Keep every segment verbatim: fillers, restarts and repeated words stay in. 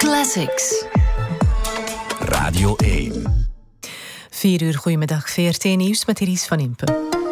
Classics. Radio één. Vier uur, goedemiddag. V R T Nieuws met Iris van Impen.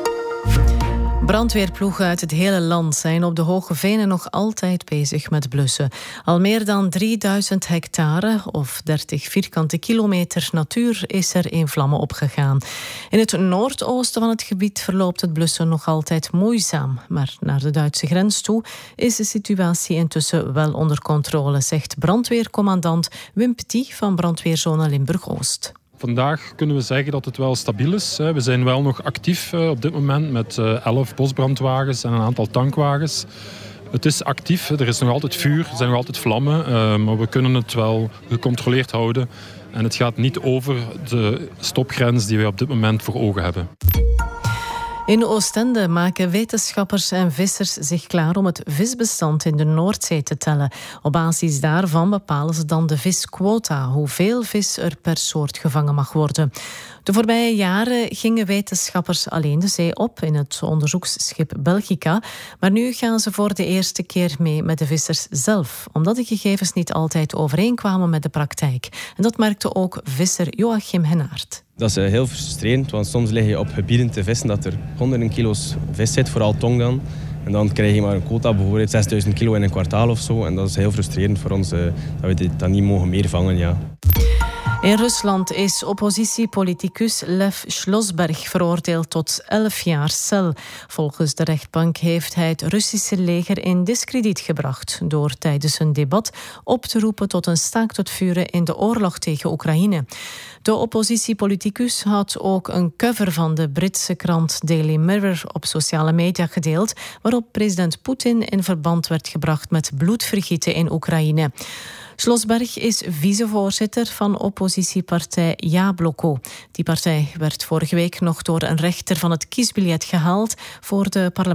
Brandweerploegen uit het hele land zijn op de Hoge Venen nog altijd bezig met blussen. Al meer dan drieduizend hectare of dertig vierkante kilometer natuur is er in vlammen opgegaan. In het noordoosten van het gebied verloopt het blussen nog altijd moeizaam. Maar naar de Duitse grens toe is de situatie intussen wel onder controle, zegt brandweercommandant Wim Petit van brandweerzone Limburg-Oost. Vandaag kunnen we zeggen dat het wel stabiel is. We zijn wel nog actief op dit moment met elf bosbrandwagens en een aantal tankwagens. Het is actief, er is nog altijd vuur, er zijn nog altijd vlammen, maar we kunnen het wel gecontroleerd houden. En het gaat niet over de stopgrens die wij op dit moment voor ogen hebben. In Oostende maken wetenschappers en vissers zich klaar om het visbestand in de Noordzee te tellen. Op basis daarvan bepalen ze dan de visquota, hoeveel vis er per soort gevangen mag worden. De voorbije jaren gingen wetenschappers alleen de zee op in het onderzoeksschip Belgica. Maar nu gaan ze voor de eerste keer mee met de vissers zelf, omdat de gegevens niet altijd overeenkwamen met de praktijk. En dat merkte ook visser Joachim Hennaert. Dat is heel frustrerend, want soms lig je op gebieden te vissen dat er honderden kilo's vis zit, vooral tong dan. En dan krijg je maar een quota, bijvoorbeeld zesduizend kilo in een kwartaal of zo. En dat is heel frustrerend voor ons, dat we dit dan niet mogen meer vangen, ja. In Rusland is oppositiepoliticus Lev Slosberg veroordeeld tot elf jaar cel. Volgens de rechtbank heeft hij het Russische leger in diskrediet gebracht door tijdens een debat op te roepen tot een staakt het vuren in de oorlog tegen Oekraïne. De oppositiepoliticus had ook een cover van de Britse krant Daily Mirror op sociale media gedeeld, waarop president Poetin in verband werd gebracht met bloedvergieten in Oekraïne. Slosberg is vicevoorzitter van oppositiepartij Jabloko. Die partij werd vorige week nog door een rechter van het kiesbiljet gehaald voor de parlementariërs.